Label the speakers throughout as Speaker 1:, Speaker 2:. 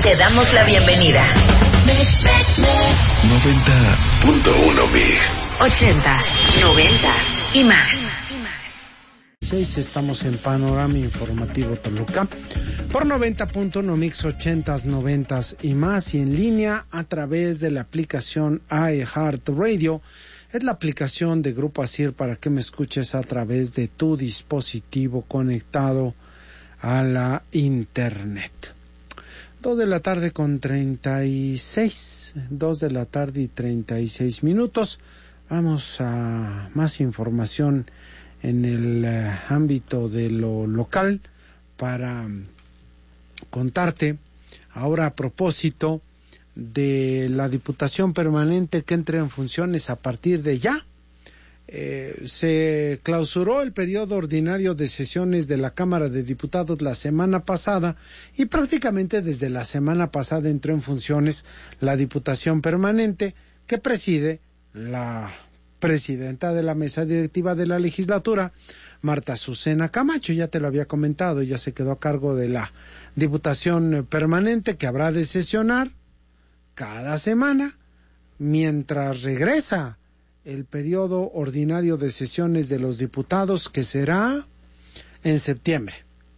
Speaker 1: Te damos la bienvenida.
Speaker 2: 90.1 Mix.
Speaker 1: 80s, 90s y más.
Speaker 3: Estamos en Panorama Informativo Toluca por 90.1 Mix, 80s, 90s y más, y en línea a través de la aplicación iHeartRadio. Es la aplicación de Grupo ASIR para que me escuches a través de tu dispositivo conectado a la internet. 2 de la tarde con 36, 2 de la tarde y 36 minutos. Vamos a más información en el ámbito de lo local para contarte ahora a propósito de la Diputación Permanente que entra en funciones a partir de ya. Se clausuró el periodo ordinario de sesiones de la Cámara de Diputados la semana pasada y prácticamente desde la semana pasada entró en funciones la Diputación Permanente que preside la presidenta de la mesa directiva de la legislatura, Marta Azucena Camacho. Ya te lo había comentado, ella se quedó a cargo de la Diputación Permanente que habrá de sesionar cada semana mientras regresa el periodo ordinario de sesiones de los diputados, que será en septiembre.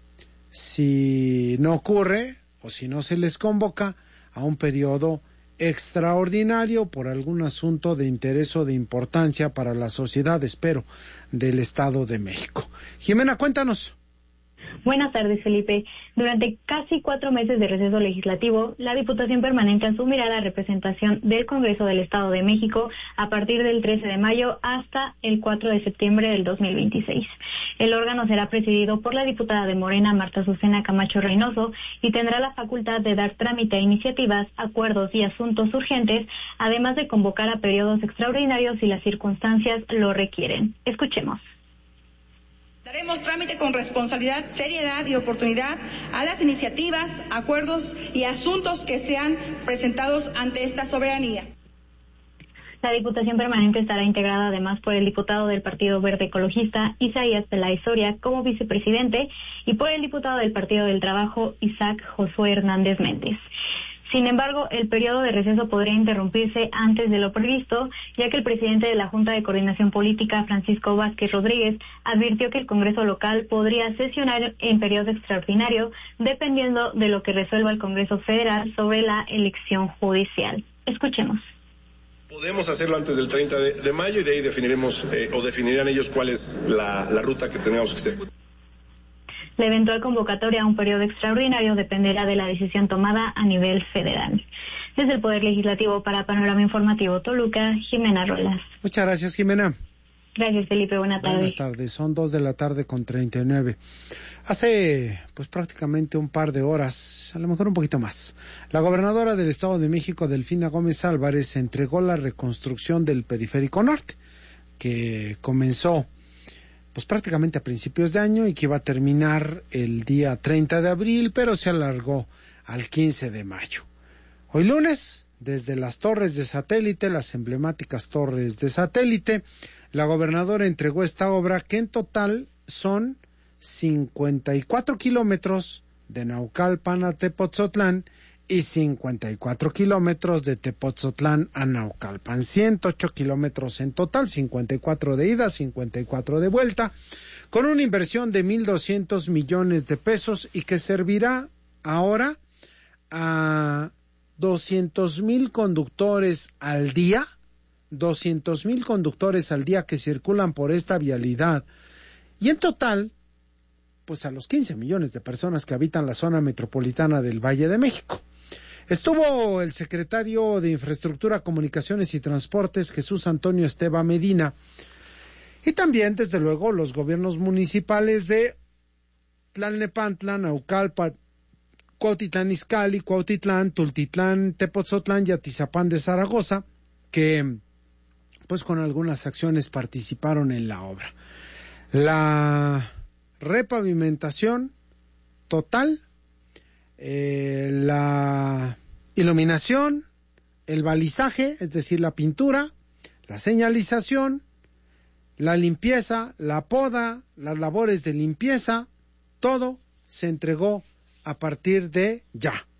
Speaker 3: Si no ocurre o si no se les convoca a un periodo extraordinario por algún asunto de interés o de importancia para la sociedad, espero, del Estado de México. Jimena, cuéntanos.
Speaker 4: Buenas tardes, Felipe. Durante casi 4 meses de receso legislativo, la Diputación Permanente asumirá la representación del Congreso del Estado de México a partir del 13 de mayo hasta el 4 de septiembre del 2026. El órgano será presidido por la diputada de Morena, Marta Azucena Camacho Reynoso, y tendrá la facultad de dar trámite a iniciativas, acuerdos y asuntos urgentes, además de convocar a periodos extraordinarios si las circunstancias lo requieren. Escuchemos.
Speaker 5: Daremos trámite con responsabilidad, seriedad y oportunidad a las iniciativas, acuerdos y asuntos que sean presentados ante esta soberanía.
Speaker 4: La Diputación Permanente estará integrada además por el diputado del Partido Verde Ecologista, Isaías Peláez Soria, como vicepresidente, y por el diputado del Partido del Trabajo, Isaac Josué Hernández Méndez. Sin embargo, el periodo de receso podría interrumpirse antes de lo previsto, ya que el presidente de la Junta de Coordinación Política, Francisco Vázquez Rodríguez, advirtió que el Congreso local podría sesionar en periodo extraordinario, dependiendo de lo que resuelva el Congreso Federal sobre la elección judicial. Escuchemos.
Speaker 6: Podemos hacerlo antes del 30 de mayo y de ahí definiremos, o definirán ellos cuál es la ruta que tenemos que seguir.
Speaker 4: La eventual convocatoria a un periodo extraordinario dependerá de la decisión tomada a nivel federal. Desde el Poder Legislativo para Panorama Informativo Toluca, Jimena Rolas.
Speaker 3: Muchas gracias, Jimena.
Speaker 4: Gracias, Felipe. Buenas tardes.
Speaker 3: Buenas tardes. Son 2 de la tarde con 39. Hace pues prácticamente un par de horas, a lo mejor un poquito más, la gobernadora del Estado de México, Delfina Gómez Álvarez, entregó la reconstrucción del Periférico Norte, que comenzó pues prácticamente a principios de año y que iba a terminar el día 30 de abril, pero se alargó al 15 de mayo. Hoy lunes, desde las torres de satélite, las emblemáticas torres de satélite, la gobernadora entregó esta obra que en total son 54 kilómetros de Naucalpan a Tepotzotlán y 54 kilómetros de Tepotzotlán a Naucalpan, 108 kilómetros en total, 54 de ida, 54 de vuelta, con una inversión de 1,200 millones de pesos y que servirá ahora a 200,000 conductores al día, 200,000 conductores al día que circulan por esta vialidad, y en total, pues a los 15 millones de personas que habitan la zona metropolitana del Valle de México. Estuvo el secretario de Infraestructura, Comunicaciones y Transportes, Jesús Antonio Esteva Medina, y también, desde luego, los gobiernos municipales de Tlalnepantla, Naucalpan, Cuautitlán Izcalli, Cuautitlán, Tultitlán, Tepotzotlán y Atizapán de Zaragoza, que pues con algunas acciones participaron en la obra. La repavimentación total, la iluminación, el balizaje, es decir, la pintura, la señalización, la limpieza, la poda, las labores de limpieza, todo se entregó a partir de ya.